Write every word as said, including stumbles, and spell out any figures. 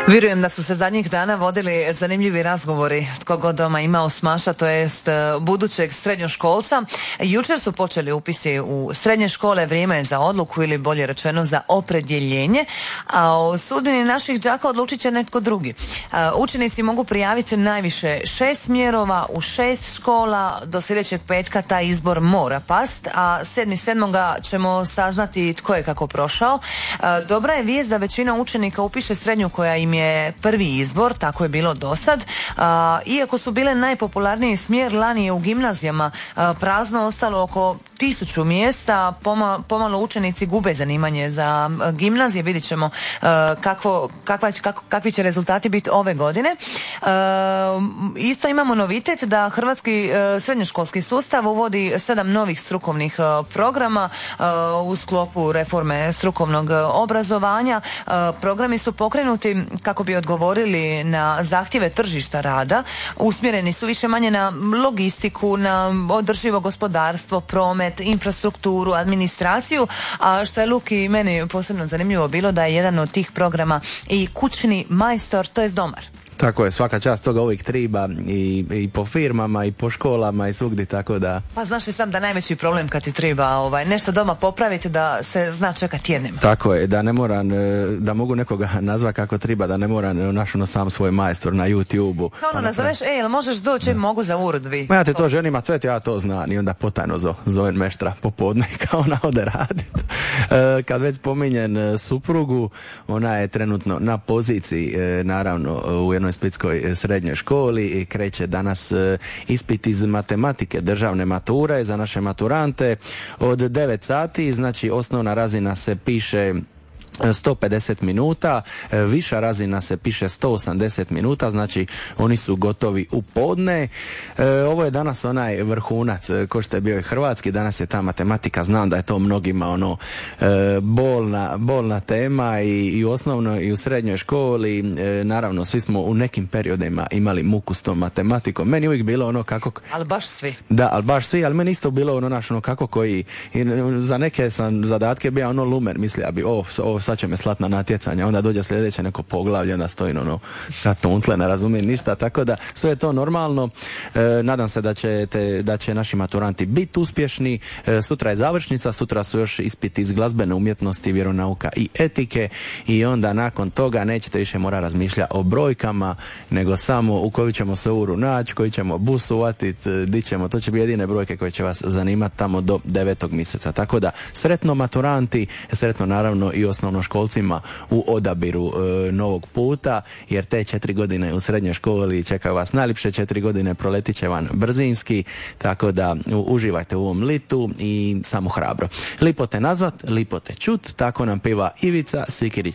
Vjerujem da su se zadnjih dana vodili zanimljivi razgovori tko god doma ima osmaša, to jest budućeg srednjoškolca. Jučer su počeli upisi u srednje škole, vrijeme je za odluku ili bolje rečeno za opredjeljenje, a o sudbini naših đaka odlučit će netko drugi. Učenici mogu prijaviti najviše šest smjerova u šest škola, do sljedećeg petka taj izbor mora past, a sedmi sedmoga ćemo saznati tko je kako prošao. Dobra je vijest da većina učenika upiše srednju koja im je prvi izbor, tako je bilo do sad. Iako su bile najpopularniji smjer, lani je u gimnazijama prazno ostalo oko tisuću mjesta, Poma, pomalo učenici gube zanimanje za gimnazije, vidjet ćemo kakvo, kakva, kako, kakvi će rezultati biti ove godine. Isto imamo novitet da hrvatski srednjoškolski sustav uvodi sedam novih strukovnih programa u sklopu reforme strukovnog obrazovanja. Programi su pokrenuti kako bi odgovorili na zahtjeve tržišta rada, usmjereni su više manje na logistiku, na održivo gospodarstvo, promet, infrastrukturu, administraciju, a što je Luki meni posebno zanimljivo bilo da je jedan od tih programa i kućni majstor, to jest domar. Tako je, svaka čast toga uvijek triba i, i po firmama i po školama i svugdje, tako da... Pa znaš li sam da najveći problem kad ti treba ovaj, nešto doma popraviti da se zna čekat tjednima. Tako je, da ne moram, da mogu nekoga nazvati kako treba, da ne moram našuno sam svoj majstor na YouTube-u. Kao ono nazoveš, ej, jel možeš doći, da. Mogu za uru dvi. Ma ja ti to ženim, a sve ja to znam i onda potajno zo, zovem meštra popodne kao ona ode raditi. E, kad već spominjen suprugu, ona je trenutno na poziciji, e, naravno u jednoj splitskoj srednjoj školi i kreće danas ispit iz matematike državne mature za naše maturante od devet sati, znači osnovna razina se piše sto pedeset minuta, viša razina se piše sto osamdeset minuta, znači oni su gotovi u podne. E, ovo je danas onaj vrhunac, ko što je bio i hrvatski, danas je ta matematika, znam da je to mnogima ono e, bolna, bolna tema i, i u osnovnoj i u srednjoj školi, e, naravno svi smo u nekim periodima imali muku s tom matematikom, meni uvijek bilo ono kako... Ali baš svi. Da, ali baš svi, ali meni isto bilo ono naš ono kako koji, i za neke sam zadatke bio ono lumen, mislio bi, o, o sad će me slat na natjecanje, onda dođe sljedeće neko poglavlje, onda stoji ono katuntle, ne razumijem ništa, tako da sve je to normalno. E, nadam se da će, te, da će naši maturanti biti uspješni. E, sutra je završnica, sutra su još ispiti iz glazbene umjetnosti, vjeronauka i etike i onda nakon toga nećete više mora razmišljati o brojkama, nego samo u koju ćemo se uru naći, koji ćemo bus uvatiti, di ćemo, to će biti jedine brojke koje će vas zanimati tamo do devetog mjeseca. Tako da sretno maturanti, sretno naravno i osnovno školcima u odabiru e, novog puta, jer te četiri godine u srednjoj školi čekaju vas najljepše četiri godine, proletit će vam brzinski, tako da u, uživajte u ovom litu i samo hrabro. Lipo te nazvat, lipo te čut, tako nam peva Ivica Sikirić.